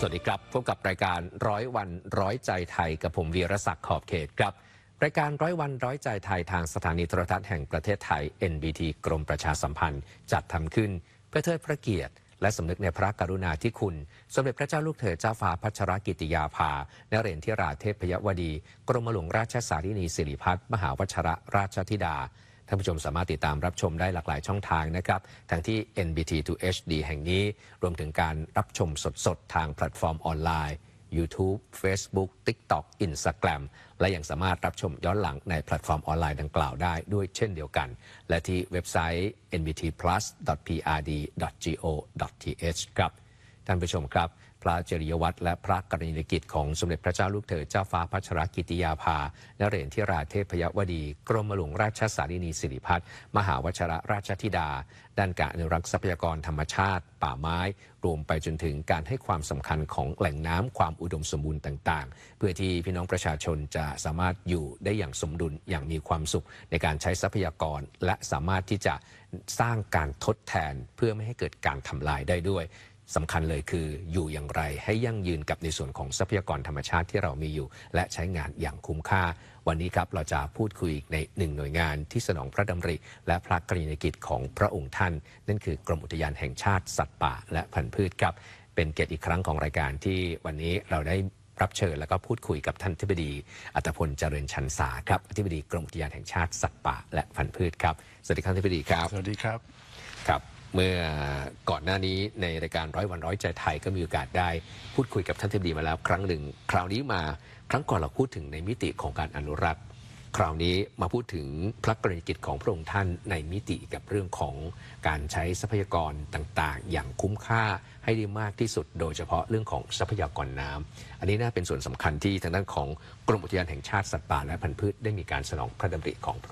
สวัสดีครับพบกับรายการ100 วันร้อยใจไทยกับผมวีรศักดิ์ขอบเขตครับรายการ100 วันร้อยใจไทยทางสถานีโทรทัศน์แห่งประเทศไทย NBT กรมประชาสัมพันธ์จัดทำขึ้นเพื่อเทิดพระเกียรติและสำนึกในพระกรุณาธิคุณสมเด็จพระเจ้าลูกเธอเจ้าฟ้าพัชรกิติยาภานเรนทิราเทพยวดีกรมหลวงราชสารินีสิริพัฒน์มหาวชรราชธิดาท่านผู้ชมสามารถติดตามรับชมได้หลากหลายช่องทางนะครับทั้งที่ NBT 2 HD แห่งนี้รวมถึงการรับชมสดๆทางแพลตฟอร์มออนไลน์ YouTube Facebook TikTok Instagram และยังสามารถรับชมย้อนหลังในแพลตฟอร์มออนไลน์ดังกล่าวได้ด้วยเช่นเดียวกันและที่เว็บไซต์ nbtplus.prd.go.th ครับท่านผู้ชมครับพระจริยวัตรและพระกรณียกิจของสมเด็จพระเจ้าลูกเธอเจ้าฟ้าพัชรกิติยาภานเรนทิราเทพยวดีกรมหลวงราชสารินีสิริพัฒน์มหาวชรราชธิดาด้านการอนุรักษ์ทรัพยากรธรรมชาติป่าไม้รวมไปจนถึงการให้ความสำคัญของแหล่งน้ำความอุดมสมบูรณ์ต่างๆเพื่อที่พี่น้องประชาชนจะสามารถอยู่ได้อย่างสมดุลอย่างมีความสุขในการใช้ทรัพยากรและสามารถที่จะสร้างการทดแทนเพื่อไม่ให้เกิดการทำลายได้ด้วยสำคัญเลยคืออยู่อย่างไรให้ยั่งยืนกับในส่วนของทรัพยากรธรรมชาติที่เรามีอยู่และใช้งานอย่างคุ้มค่าวันนี้ครับเราจะพูดคุยในหนึ่งหน่วยงานที่สนองพระดำริและพระกรณียกิจของพระองค์ท่านนั่นคือกรมอุทยานแห่งชาติสัตว์ป่าและพันธุ์พืชครับเป็นเกียรติอีกครั้งของรายการที่วันนี้เราได้รับเชิญแล้วก็พูดคุยกับท่านอธิบดีอัตพลเจริญชันษาครับอธิบดีกรมอุทยานแห่งชาติสัตว์ป่าและพันธุ์พืชครับสวัสดีครับอธิบดีครับสวัสดีครับครับเมื่อก่อนหน้านี้ในรายการ100 วันร้อยใจไทยก็มีโอกาสได้พูดคุยกับท่านอธิบดีมาแล้วครั้งหนึ่งคราวนี้มาครั้งก่อนเราพูดถึงในมิติของการอนุรักษ์คราวนี้มาพูดถึงพระกรณียกิจของพระองค์ท่านในมิติกับเรื่องของการใช้ทรัพยากรต่างๆอย่างคุ้มค่าให้ได้มากที่สุดโดยเฉพาะเรื่องของทรัพยากรน้ำอันนี้น่าเป็นส่วนสำคัญที่ทางด้านของกรมอุทยานแห่งชาติสัตว์ป่าและพันธุ์พืชได้มีการสนองพระดำริของ